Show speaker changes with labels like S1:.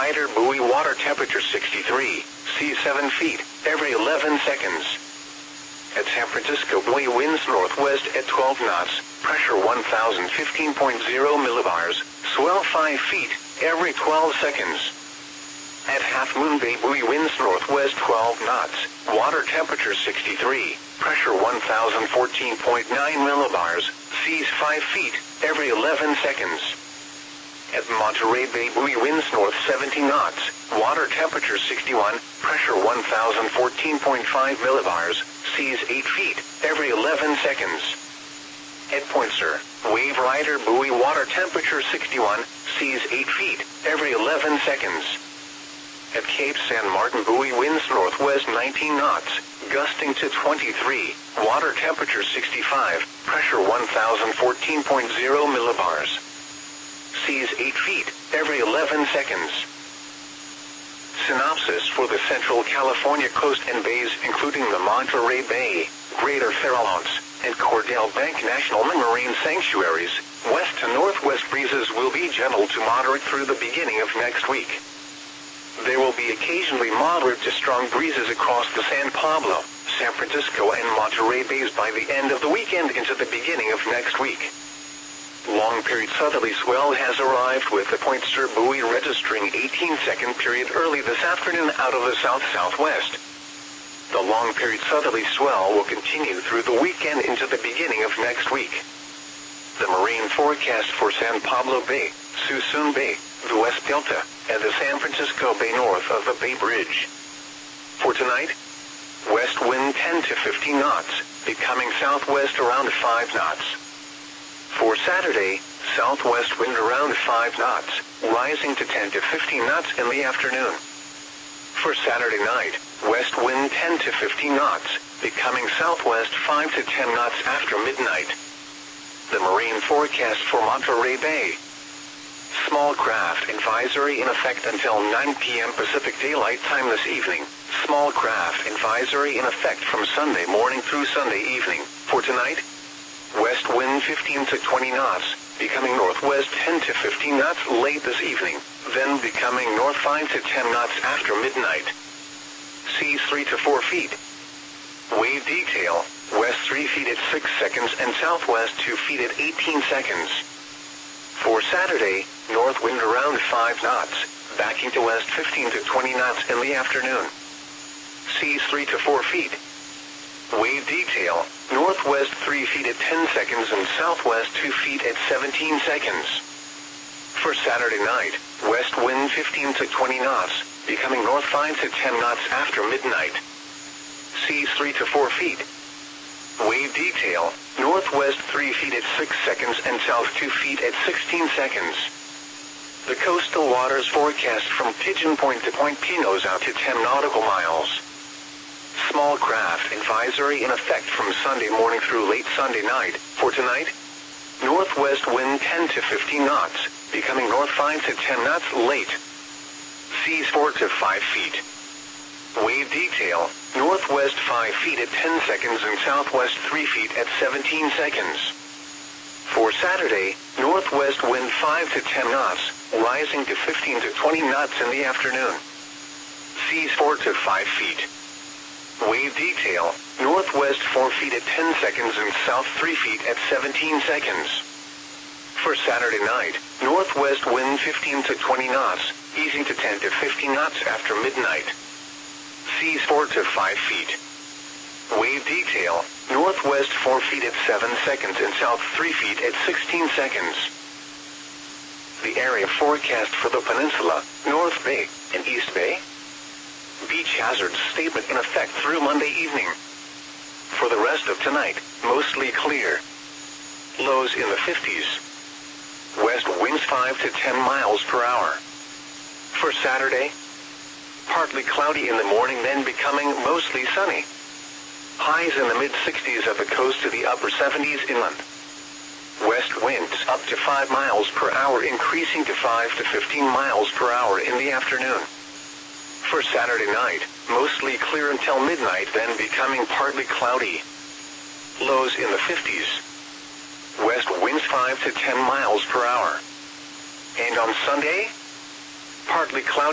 S1: Rider buoy, water temperature 63, seas 7 feet, every 11 seconds. At San Francisco buoy, winds northwest at 12 knots, pressure 1015.0 millibars, swell 5 feet, every 12 seconds. At Half Moon Bay buoy, winds northwest 12 knots, water temperature 63, pressure 1014.9 millibars, seas 5 feet, every 11 seconds. At Monterey Bay buoy, winds north 70 knots, water temperature 61, pressure 1014.5 millibars, seas 8 feet, every 11 seconds. At Point Sur, Wave Rider buoy, water temperature 61, seas 8 feet, every 11 seconds. At Cape San Martin buoy, winds northwest 19 knots, gusting to 23, water temperature 65, pressure 1014.0 millibars. Seas 8 feet, every 11 seconds. Synopsis for the Central California coast and bays, including the Monterey Bay, Greater Farallones, and Cordell Bank National Marine Sanctuaries, west to northwest breezes will be gentle to moderate through the beginning of next week. There will be occasionally moderate to strong breezes across the San Pablo, San Francisco, and Monterey Bays by the end of the weekend into the beginning of next week. Long-period southerly swell has arrived, with the Point Sur buoy registering 18-second period early this afternoon out of the south-southwest. The long-period southerly swell will continue through the weekend into the beginning of next week. The marine forecast for San Pablo Bay, Suisun Bay, the West Delta, and the San Francisco Bay north of the Bay Bridge. For tonight, west wind 10 to 15 knots, becoming southwest around 5 knots. For Saturday, southwest wind around 5 knots, rising to 10 to 15 knots in the afternoon. For Saturday night, west wind 10 to 15 knots, becoming southwest 5 to 10 knots after midnight. The marine forecast for Monterey Bay. Small craft advisory in effect until 9 p.m. Pacific Daylight Time this evening. Small craft advisory in effect from Sunday morning through Sunday evening. For tonight, west wind 15 to 20 knots, becoming northwest 10 to 15 knots late this evening, then becoming north 5 to 10 knots after midnight. Seas 3 to 4 feet. Wave detail, west 3 feet at 6 seconds and southwest 2 feet at 18 seconds. For Saturday, north wind around 5 knots, backing to west 15 to 20 knots in the afternoon. Seas 3 to 4 feet. Wave detail, northwest 3 feet at 10 seconds and southwest 2 feet at 17 seconds. For Saturday night, west wind 15 to 20 knots, becoming north 5 to 10 knots after midnight. Seas 3 to 4 feet. Wave detail, northwest 3 feet at 6 seconds and south 2 feet at 16 seconds. The coastal waters forecast from Pigeon Point to Point Pinos out to 10 nautical miles. Small craft advisory in effect from Sunday morning through late Sunday night. For tonight, northwest wind 10 to 15 knots, becoming north 5 to 10 knots late. Seas 4 to 5 feet. Wave detail, northwest 5 feet at 10 seconds and southwest 3 feet at 17 seconds. For Saturday, northwest wind 5 to 10 knots, rising to 15 to 20 knots in the afternoon. Seas 4 to 5 feet. Wave detail, northwest 4 feet at 10 seconds and south 3 feet at 17 seconds. For Saturday night, northwest wind 15 to 20 knots, easing to 10 to 15 knots after midnight. Seas 4 to 5 feet. Wave detail, northwest 4 feet at 7 seconds and south 3 feet at 16 seconds. The area forecast for the peninsula, North Bay, and East Bay. Beach hazard statement in effect through Monday evening. For the rest of tonight, mostly clear. Lows in the 50s. West winds 5 to 10 miles per hour. For Saturday, partly cloudy in the morning, then becoming mostly sunny. Highs in the mid-60s at the coast to the upper 70s inland. West winds up to 5 miles per hour, increasing to 5 to 15 miles per hour in the afternoon. For Saturday night, mostly clear until midnight, then becoming partly cloudy. Lows in the 50s. West winds 5 to 10 miles per hour. And on Sunday, partly cloudy.